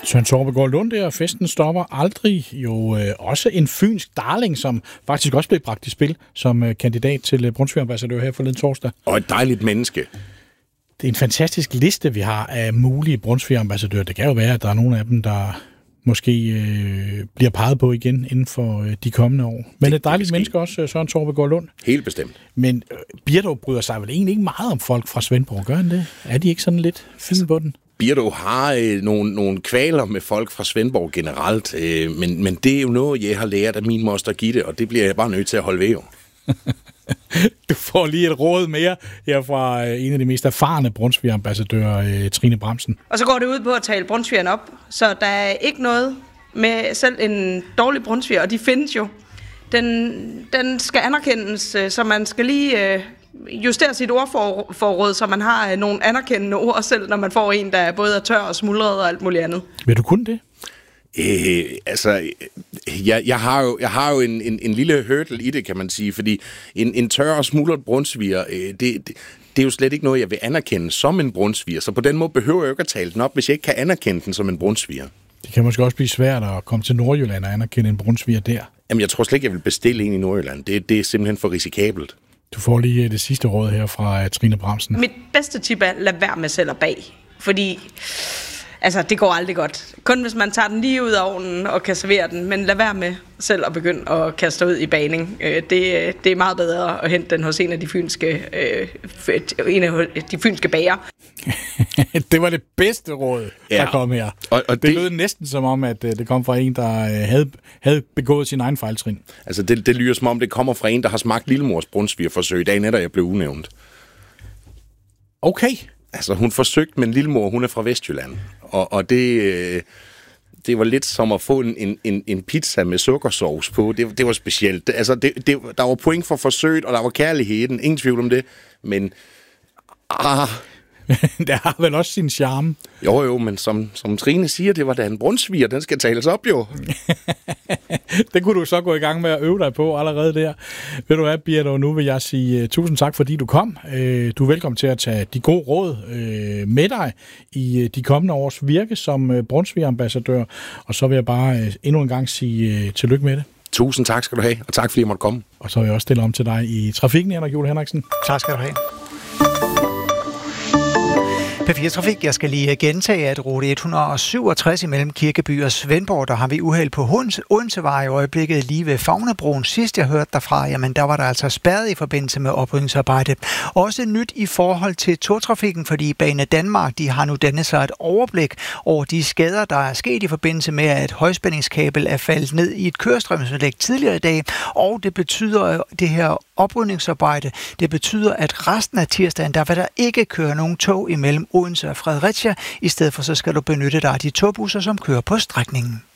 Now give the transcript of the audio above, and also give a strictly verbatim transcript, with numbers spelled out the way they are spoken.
Søren Torpegaard Lund der, festen stopper aldrig. Jo øh, også en fynsk darling, som faktisk også blev bragt i spil som øh, kandidat til øh, Brunsviger-ambassadør her forleden torsdag. Og et dejligt menneske. Det er en fantastisk liste, vi har af mulige Brunsviger-ambassadører. Det kan jo være, at der er nogle af dem, der måske øh, bliver peget på igen inden for øh, de kommende år. Men det, et dejligt menneske også, Søren Torpegaard Lund. Helt bestemt. Men øh, Birdo bryder sig vel egentlig ikke meget om folk fra Svendborg, gør han det? Er de ikke sådan lidt fine på den? Birdo har øh, nogle, nogle kvaler med folk fra Svendborg generelt, øh, men, men det er jo noget, jeg har lært af min moster Gitte, og det bliver jeg bare nødt til at holde ved jo. Du får lige et råd mere her fra øh, en af de mest erfarne Brunsviger-ambassadører, øh, Trine Bramsen. Og så går det ud på at tale Brunsvigeren op, så der er ikke noget med selv en dårlig Brunsviger, og de findes jo. Den, den skal anerkendes, så man skal lige øh, justere sit ordforråd, så man har øh, nogle anerkendende ord selv, når man får en, der både er tør og smuldret og alt muligt andet. Vil du kunne det? Øh, altså, jeg, jeg har jo, jeg har jo en, en, en lille hurdle i det, kan man sige, fordi en, en tør og smuldret brunsviger, øh, det, det, det er jo slet ikke noget, jeg vil anerkende som en brunsviger, så på den måde behøver jeg jo ikke at tale den op, hvis jeg ikke kan anerkende den som en brunsviger. Det kan måske også blive svært at komme til Nordjylland og anerkende en brunsviger der. Jamen, jeg tror slet ikke, jeg vil bestille en i Nordjylland. Det, det er simpelthen for risikabelt. Du får lige det sidste råd her fra uh, Trine Bramsen. Mit bedste tip er, lad være med selv at bag, fordi altså, det går aldrig godt. Kun hvis man tager den lige ud af ovnen og kan servere den, men lad være med selv at begynde at kaste ud i bagning. Det, det er meget bedre at hente den hos en af de fynske, øh, en af de fynske bager. Det var det bedste råd, der ja. kom her. Og, og det, det lød næsten som om, at det kom fra en, der havde, havde begået sin egen fejltrin. Altså, det, det lyder som om, det kommer fra en, der har smagt lillemors brunsvigerforsøg dagen efter, jeg blev unævnt. Okay. Altså, hun forsøgte, men lillemor, hun er fra Vestjylland. Og, og det, øh, det var lidt som at få en, en, en pizza med sukkersovs på. Det, det var specielt. Altså, det, det, der var point for forsøget, og der var kærligheden. Ingen tvivl om det. Men ah... Der har vel også sin charme. Jo, jo, men som, som Trine siger, det var da en brunsviger, den skal tales op jo. Det kunne du så gå i gang med at øve dig på allerede der. Ved du hvad, Birdo, nu vil jeg sige uh, tusind tak, fordi du kom. Uh, du er velkommen til at tage de gode råd uh, med dig i uh, de kommende års virke som uh, Brunsviger-ambassadør. Og så vil jeg bare uh, endnu en gang sige uh, tillykke med det. Tusind tak skal du have, og tak fordi jeg måtte komme. Og så vil jeg også stille om til dig i trafikken, Henrik Juhl Henriksen. Tak skal du have. P fire Trafik, jeg skal lige gentage, at rute et hundrede og syvogtres imellem Kirkeby og Svendborg, der har vi uheld på Odensevej i øjeblikket lige ved Fagnebroen. Sidst jeg hørte derfra, jamen der var der altså spærret i forbindelse med oprydningsarbejde. Også nyt i forhold til togtrafikken, fordi Bane Danmark, de har nu dannet sig et overblik over de skader, der er sket i forbindelse med, at højspændingskabel er faldet ned i et kørestrømsanlæg tidligere i dag, og det betyder det her oprydningsarbejde, det betyder, at resten af tirsdagen, der vil der ikke køre nogen tog imellem Odense og Fredericia. I stedet for så skal du benytte dig af de togbusser, som kører på strækningen.